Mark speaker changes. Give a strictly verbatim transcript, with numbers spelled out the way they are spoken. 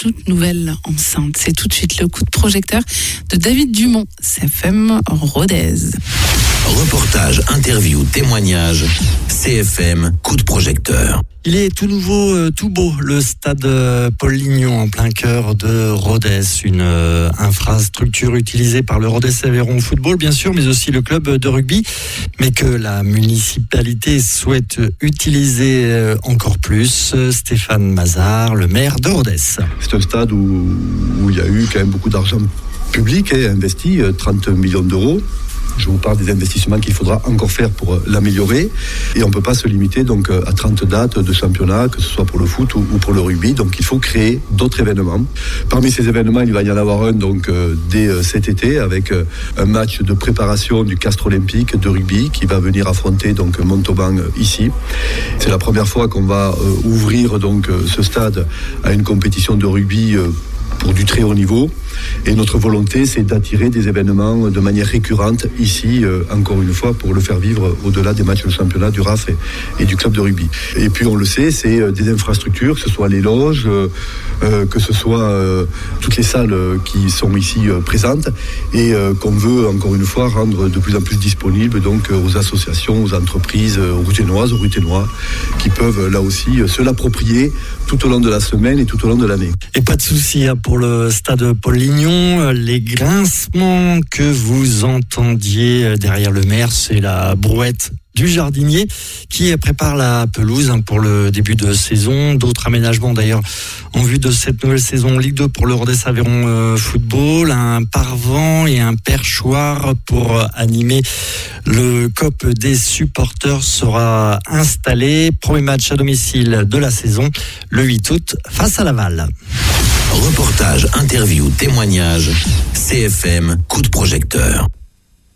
Speaker 1: toute nouvelle enceinte. C'est tout de suite le coup de projecteur de David Dumont, C F M Rodez.
Speaker 2: Reportage, interview, témoignage, C F M, coup de projecteur.
Speaker 3: Il est tout nouveau, euh, tout beau, le stade euh, Paul Lignon en plein cœur de Rodez, une euh, infrastructure utilisée par le Rodez Aveyron Football bien sûr, mais aussi le club de rugby, mais que la municipalité souhaite utiliser euh, encore plus. Stéphane Mazard, le maire de Rodez.
Speaker 4: C'est un stade où, où il y a eu quand même beaucoup d'argent public et investi, trente millions d'euros. Je vous parle des investissements qu'il faudra encore faire pour l'améliorer. Et on ne peut pas se limiter donc à trente dates de championnat, que ce soit pour le foot ou pour le rugby. Donc il faut créer d'autres événements. Parmi ces événements, il va y en avoir un donc dès cet été avec un match de préparation du Castres Olympique de rugby qui va venir affronter donc Montauban ici. C'est la première fois qu'on va ouvrir donc ce stade à une compétition de rugby pour du très haut niveau. Et notre volonté, c'est d'attirer des événements de manière récurrente ici, euh, encore une fois, pour le faire vivre au-delà des matchs de championnat du R A F et, et du club de rugby. Et puis, on le sait, c'est euh, des infrastructures, que ce soit les loges, euh, euh, que ce soit euh, toutes les salles euh, qui sont ici euh, présentes et euh, qu'on veut, encore une fois, rendre de plus en plus disponibles donc, euh, aux associations, aux entreprises, euh, aux Ruténoises, aux Ruténois, qui peuvent, euh, là aussi, euh, se l'approprier tout au long de la semaine et tout au long de l'année.
Speaker 3: Et pas de souci hein, pour le stade Paul Lignon, les grincements que vous entendiez derrière le maire, c'est la brouette du jardinier qui prépare la pelouse pour le début de saison. D'autres aménagements d'ailleurs en vue de cette nouvelle saison Ligue deux pour le Rodez Aveyron Football, un paravent et un perchoir pour animer le C O P des supporters sera installé. Premier match à domicile de la saison le huit août face à Laval.
Speaker 2: Reportage, interview, témoignage, C F M, coup de projecteur.